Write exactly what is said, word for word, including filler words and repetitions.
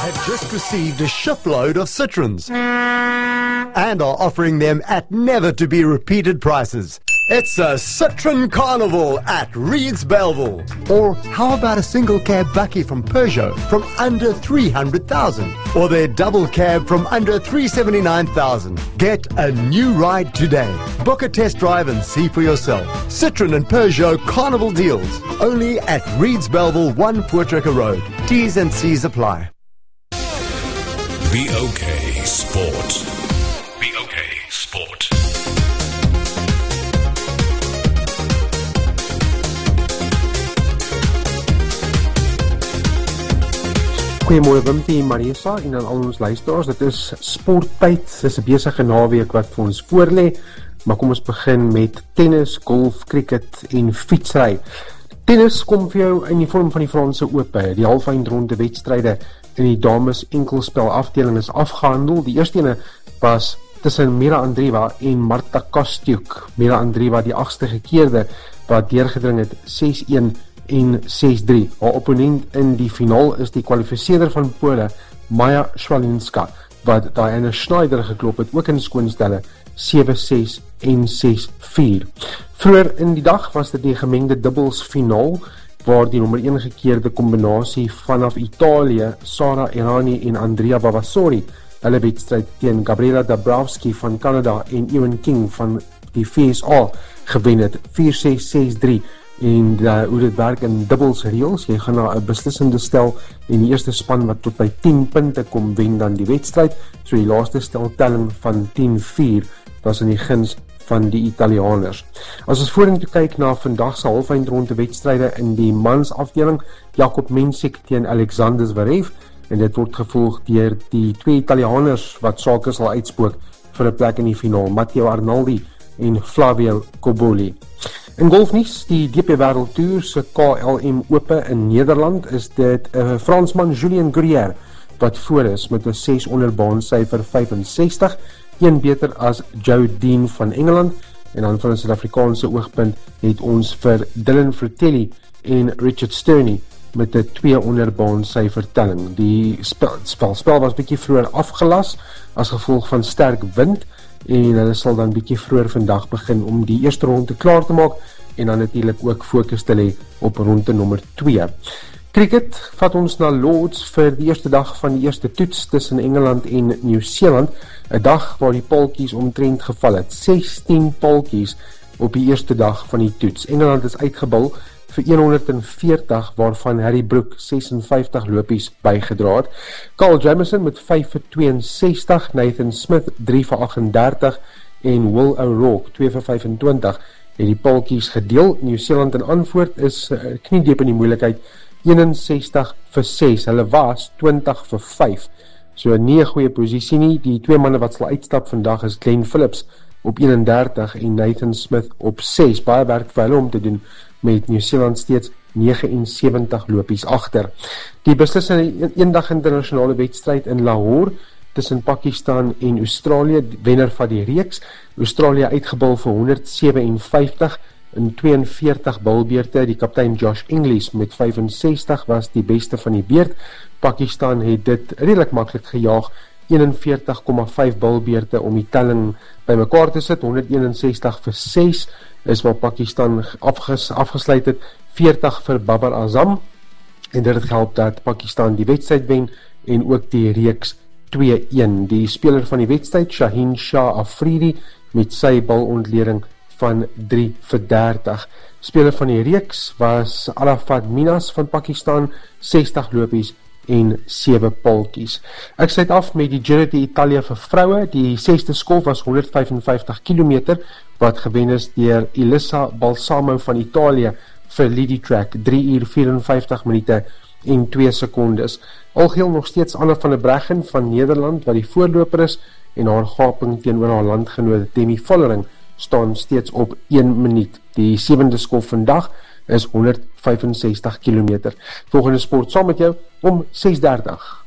have just received a shipload of Citroens and are offering them at never-to-be-repeated prices. It's a Citroen Carnival at Reeds Belleville. Or how about a single cab Bucky from Peugeot from under three hundred thousand? Or their double cab from under three hundred seventy-nine thousand? Get a new ride today. Book a test drive and see for yourself. Citroen and Peugeot Carnival deals. Only at Reeds Belleville, one Voortrekker Road. T's and C's apply. B O K Sport. B O K Sport. Goeiemôre Wimpie, Marisa en aan al ons luisteraars. Dit is sporttyd. Dit is 'n besige naweek wat vir ons voorlê. Maar kom ons begin met tennis, golf, cricket en fietsry. Tennis kom vir jou in die vorm van die Franse Ope. Die halfeindronde wedstryde in die dames enkelspel afdeling is afgehandel. Die eerste ene was tussen Mira Andreeva en Marta Kostyuk. Mira Andreeva, die agste gekeerde, wat deurgedring het ses een en ses drie. Haar opponent in die finaal is die kwalifiseerder van Pole, Maja Swalinska, wat Diana Schneider geklop het, ook in skoonstelle sewe ses en ses vier. Vroeger in die dag was dit die gemengde dubbels finaal, waar die nommer een gekeerde kombinasie vanaf Italië, Sara Errani en Andrea Vavasori, hulle wedstryd teen Gabriela Dabrowski van Canada en Ewan King van die V S A gewen het, vier ses ses drie. En uh, hoe dit werk in dubbels reels, jy gaan na 'n beslissende stel en die eerste span wat tot by tien punte kom wen dan die wedstryd, so die laaste stel telling van tien vier was in die guns van die Italianers. As ons vorentoe kyk na vandag se halfeindronde wedstryde in die mans afdeling, Jakob Mensik teen Alexander Zverev, en dit word gevolg deur die twee Italianers wat sake sal uitspook vir 'n plek in die finaal, Matteo Arnaldi en Flavio Cobolli. In golfnuus, die D P World Tour se K L M Ope in Nederland, is dit 'n uh, Fransman Julien Gruyère wat voor is met 'n ses onder baansyfer vyfensestig, een beter as Joe Dean van Engeland, en dan van 'n Suid-Afrikaanse oogpunt het ons vir Dylan Fratelli en Richard Sterney met 'n twee onder baansyfer telling. Die spel, spel, spel was bietjie vroeër afgelas as gevolg van sterk wind, en hulle sal dan bietjie vroeër vandag begin om die eerste ronde klaar te maak en dan natuurlik ook fokus te lê op ronde nommer twee. Cricket vat ons na Lords vir die eerste dag van die eerste toets tussen Engeland en Nieu-Seeland, 'n dag waar die paaltjies omtrent geval het, sestien paaltjies op die eerste dag van die toets. Engeland is uitgebul vir honderd en veertig, waarvan Harry Brook ses en vyftig lopies bygedra het. Carl Jamieson met vyf vir twee en sestig, Nathan Smith drie vir agt en dertig en Will O'Rourke twee vir vyf en twintig het die paaltjies gedeel. Nieu-Seeland in antwoord is uh, kniediep in die moeilikheid, een en sestig vir ses, hulle was twintig vir vyf, so nie 'n goeie posisie nie. Die twee manne wat sal uitstap vandag is Glenn Phillips op een en dertig en Nathan Smith op ses, baie werk vir hulle om te doen, met Nieu-Seeland steeds negentig en sewentig lopies agter. Die beslissende eendag internasionale wedstryd in Lahore tussen Pakistan en Australië, wenner van die reeks, Australië uitgebul vir honderd sewe en vyftig in twee en veertig bilbeerte, die kaptein Josh Inglis met vyf en sestig was die beste van die beurt. Pakistan het dit redelik maklik gejaag, een en veertig komma vyf bilbeerte om die telling by mekaar te sit, honderd een en sestig vir ses is wat Pakistan afges, afgesluit het, veertig vir Babar Azam, en dit het gehelp dat Pakistan die wedstryd wen en ook die reeks twee een. Die speler van die wedstryd, Shaheen Shah Afridi, met sy balontleding van drie vir dertig. Speler van die reeks was Arafat Minas van Pakistan, sestig lopies en sewe paaltjies. Ek sluit af met die Giro d'Italia vir vroue. Die sesde skof was honderd vyf en vyftig kilometer, wat gewen is deur Elisa Balsamo van Italië vir Lady Track, drie uur vyf en vyftig minute en twee sekondes. Algeheel nog steeds Anna van der Breggen van Nederland, wat die voorloper is, en haar gaping teenoor haar landgenoot Demi Vollering staan steeds op een minuut. Die sewende skof vandag is honderd vyf en sestig kilometer. Volgende sport saam met jou om ses dertig.